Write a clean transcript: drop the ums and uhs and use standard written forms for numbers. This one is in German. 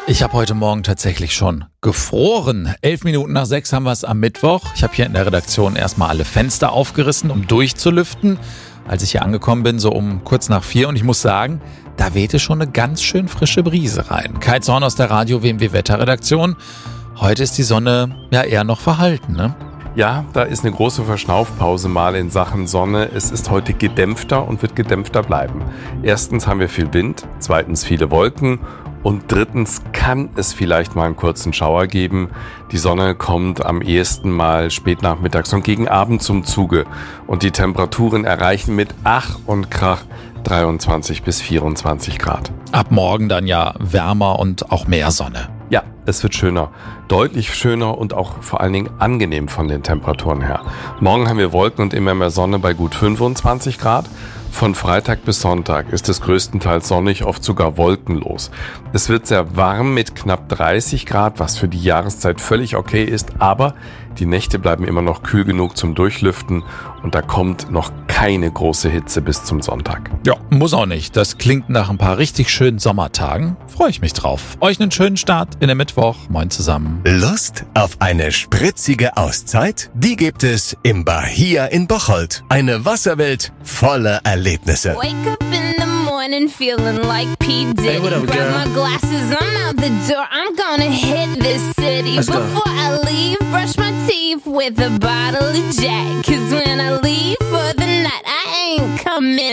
Ich habe heute Morgen tatsächlich schon gefroren. 11 Minuten nach 6 haben wir es am Mittwoch. Ich habe hier in der Redaktion erstmal alle Fenster aufgerissen, um durchzulüften. Als ich hier angekommen bin, so um kurz nach 4. Und ich muss sagen, da wehte schon eine ganz schön frische Brise rein. Kai Zorn aus der Radio WMW Wetterredaktion. Heute ist die Sonne ja eher noch verhalten, ne? Ja, da ist eine große Verschnaufpause mal in Sachen Sonne. Es ist heute gedämpfter und wird gedämpfter bleiben. Erstens haben wir viel Wind, zweitens viele Wolken und drittens kann es vielleicht mal einen kurzen Schauer geben. Die Sonne kommt am ehesten mal spät nachmittags und gegen Abend zum Zuge. Und die Temperaturen erreichen mit Ach und Krach 23 bis 24 Grad. Ab morgen dann ja wärmer und auch mehr Sonne. Ja, es wird schöner. Deutlich schöner und auch vor allen Dingen angenehm von den Temperaturen her. Morgen haben wir Wolken und immer mehr Sonne bei gut 25 Grad. Von Freitag bis Sonntag ist es größtenteils sonnig, oft sogar wolkenlos. Es wird sehr warm mit knapp 30 Grad, was für die Jahreszeit völlig okay ist, aber die Nächte bleiben immer noch kühl genug zum Durchlüften und da kommt noch keine große Hitze bis zum Sonntag. Ja, muss auch nicht. Das klingt nach ein paar richtig schönen Sommertagen. Freue ich mich drauf. Euch einen schönen Start in den Mittwoch. Moin zusammen. Lust auf eine spritzige Auszeit? Die gibt es im Bahia in Bocholt. Eine Wasserwelt voller Erlebnisse. Wake up in the morning feeling like P. Diddy. Hey, what up, Grab girl? my glasses, I'm out the door. I'm gonna hit this city. Let's go. Before I leave, brush my teeth with a bottle of Jack. 'Cause when I leave for the night, I ain't coming